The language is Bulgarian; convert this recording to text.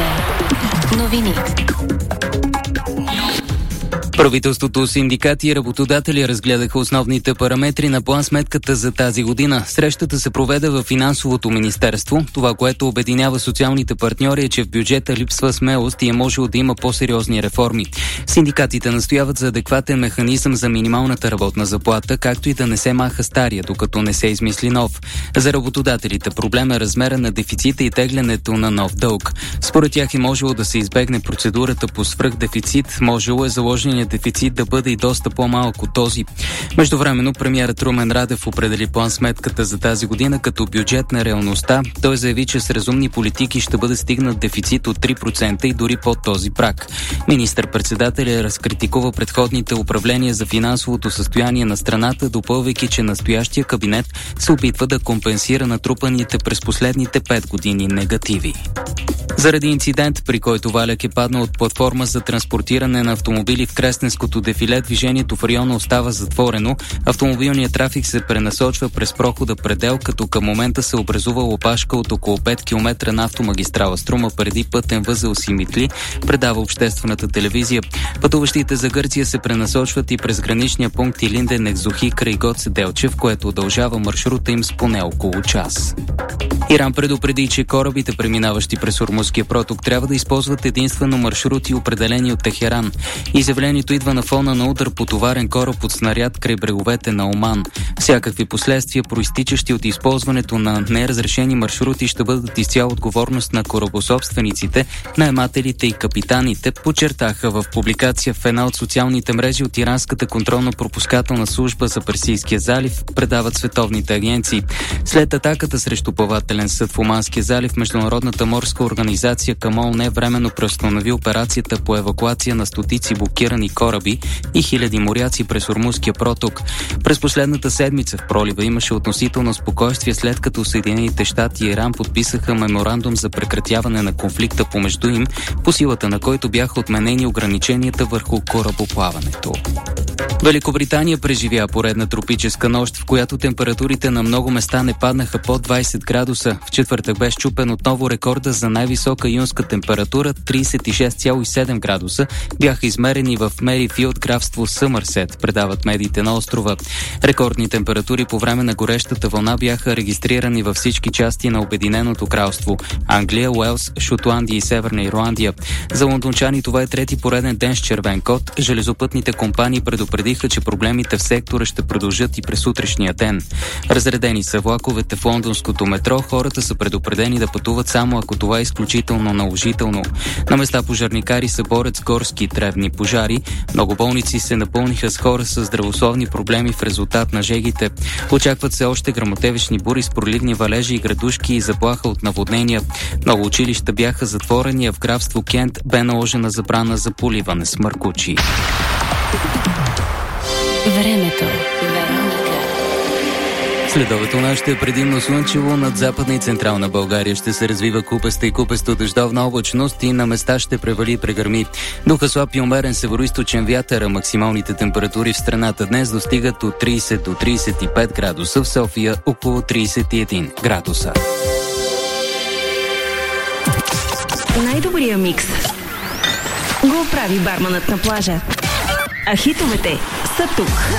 Новини. Правителството, синдикати и работодатели разгледаха основните параметри на план-сметката за тази година. Срещата се проведе в Финансовото министерство. Това, което обединява социалните партньори, е, че в бюджета липсва смелост и е можело да има по-сериозни реформи. Синдикатите настояват за адекватен механизъм за минималната работна заплата, както и да не се маха стария, докато не се измисли нов. За работодателите проблем е размера на дефицита и теглянето на нов дълг. Според тях е можело да се избегне процедурата по свръхдефицит, можело е заложеният дефицит да бъде и доста по-малък от този. Междувременно премиерът Румен Радев определи план-сметката за тази година като бюджет на реалността. Той заяви, че с разумни политики ще бъде стигнат дефицит от 3% и дори под този праг. Министър-председателят разкритикува предходните управления за финансовото състояние на страната, допълвайки, че настоящия кабинет се опитва да компенсира натрупаните през последните 5 години негативи. Заради инцидент, при който валяк е паднал от платформа за транспортиране на автомобили в Кресненското дефиле, движението в района остава затворено. Автомобилният трафик се пренасочва през прохода Предел, като към момента се образува опашка от около 5 км на автомагистрала Струма преди пътен възел Симитли, предава обществената телевизия. Пътуващите за Гърция се пренасочват и през граничния пункт Илинден Екзохи край Гоце Делчев, което удължава маршрута им с поне около час. Иран предупреди, че корабите, преминаващи през Ормузския проток, трябва да използват единствено маршрути, определени от Техеран. Изявлението идва на фона на удар по товарен кораб от снаряд край бреговете на Оман. Всякакви последствия, проистичащи от използването на неразрешени маршрути, ще бъдат изцяло отговорност на корабособствениците, наемателите и капитаните, подчертаха в публикация в една от социалните мрежи от Иранската контролно-пропускателна служба за Персийския залив, предават световните агенции. След атаката срещу плавателен съд в Оманския залив, Международната морска организация към ООН временно преустанови операцията по евакуация на стотици блокирани кораби и хиляди моряци през Ормузския проток. През последната седмица в пролива имаше относително спокойствие, след като Съединените щати и Иран подписаха меморандум за прекратяване на конфликта помежду им, по силата на който бяха отменени ограниченията върху корабоплаването. Великобритания преживя поредна тропическа нощ, в която температурите на много места не паднаха под 20 градуса. В четвъртък бе счупен отново рекорда за най-висока юнска температура – 36,7 градуса. Бяха измерени в Мерифилд, графство Съмърсет, предават медиите на острова. Рекордни температури по време на горещата вълна бяха регистрирани във всички части на Обединеното кралство – Англия, Уелс, Шотландия и Северна Ирландия. За лондончани това е трети пореден ден с червен код. Железопътните компании предупредиха, че проблемите в сектора ще продължат и през утрешния ден. Разредени са влаковете в лондонското метро, хората са предупредени да пътуват само ако това е изключително наложително. На места пожарникари се борят с горски и тревни пожари. Много болници се напълниха с хора с здравословни проблеми в резултат на жегите. Очакват се още гръмотевични бури с проливни валежи и градушки и заплаха от наводнения. Много училища бяха затворени, а в графство Кент бе наложена забрана за поливане с маркучи. Времето. Следобед у нас ще е предимно слънчево, над Западна и Централна България ще се развива купеста и купесто дъждовна облачност и на места ще превали и прегърми. Духа слаб и умерен североизточен вятър, а максималните температури в страната днес достигат от 30 до 35 градуса, в София около 31 градуса. Най-добрия микс го прави барманът на плажа. А хитовете са тук.